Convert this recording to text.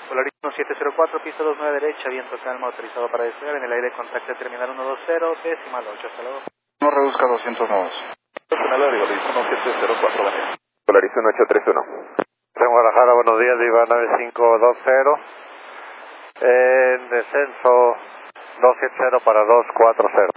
Polaris 1704, pista 29 derecha, viento calma, autorizado para despegar, en el aire contacto terminal 120, decimal 8, hasta luego. No reduzca 200 nodos. Personal de Polaris 1704, Daniel. Polaris 1831. En Guadalajara, buenos días, Viva 9520. En descenso 270 para 240.